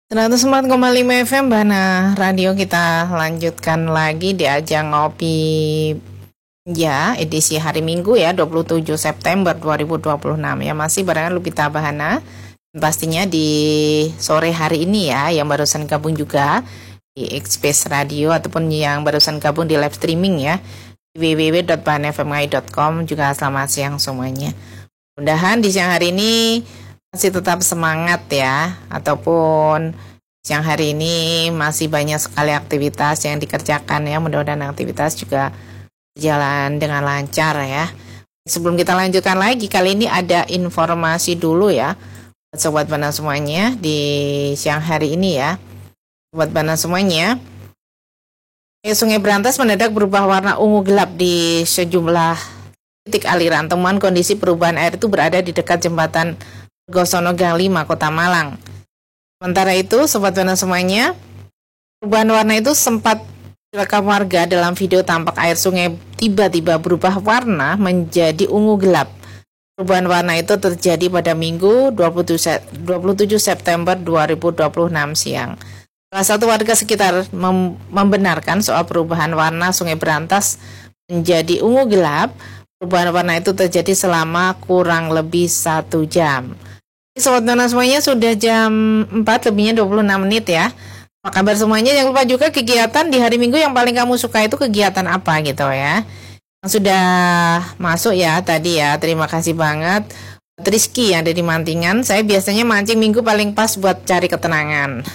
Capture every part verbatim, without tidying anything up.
seratus empat koma lima F M Bana Radio, kita lanjutkan lagi di ajang ngopi ya edisi hari Minggu ya dua puluh tujuh September dua ribu dua puluh enam ya, masih barengan Lupita Bahana pastinya di sore hari ini ya, yang barusan gabung juga di X-Space Radio ataupun yang barusan gabung di live streaming ya w w w dot bahan f m i dot com juga selamat siang semuanya. Mudah-mudahan di siang hari ini masih tetap semangat ya, ataupun siang hari ini masih banyak sekali aktivitas yang dikerjakan ya, mudah-mudahan aktivitas juga berjalan dengan lancar ya. Sebelum kita lanjutkan lagi, kali ini ada informasi dulu ya Sobat Bana semuanya di siang hari ini ya. Sobat Bana semuanya, Sungai Berantas mendadak berubah warna ungu gelap di sejumlah titik aliran. Temuan kondisi perubahan air itu berada di dekat jembatan Gosono Gang lima, Kota Malang. Sementara itu, Sobat Bana semuanya, perubahan warna itu sempat direkam warga dalam video. Tampak air sungai tiba-tiba berubah warna menjadi ungu gelap. Perubahan warna itu terjadi pada Minggu dua puluh tujuh September dua ribu dua puluh enam siang. Salah satu warga sekitar mem- membenarkan soal perubahan warna Sungai Berantas menjadi ungu gelap. Perubahan warna itu terjadi selama kurang lebih satu jam. Sobat Bana semuanya, sudah jam empat lebihnya dua puluh enam menit ya. Apa kabar semuanya? Jangan lupa juga kegiatan di hari Minggu yang paling kamu suka itu kegiatan apa gitu ya. Yang sudah masuk ya tadi ya, terima kasih banget Rizky yang ada di Mantingan. Saya biasanya mancing Minggu paling pas buat cari ketenangan.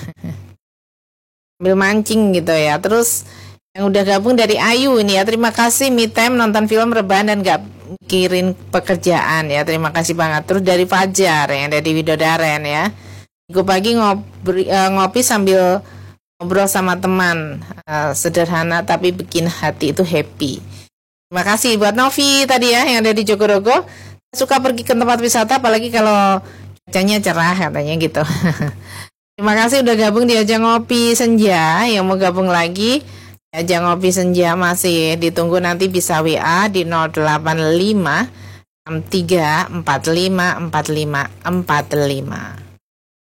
Ambil mancing gitu ya. Terus yang udah gabung dari Ayu ini ya, terima kasih me time nonton film rebahan dan gak mikirin pekerjaan ya, terima kasih banget. Terus dari Fajar yang dari Widodaren ya, Minggu pagi ngopi, uh, ngopi sambil ngobrol sama teman, uh, sederhana tapi bikin hati itu happy. Terima kasih buat Novi tadi ya yang ada di Jogorogo, suka pergi ke tempat wisata apalagi kalau cuacanya cerah katanya gitu. Terima kasih udah gabung di Ajang Ngopi Senja. Yang mau gabung lagi Ajang Ngopi Senja masih ditunggu, nanti bisa W A di nol delapan lima enam tiga empat lima empat lima empat lima.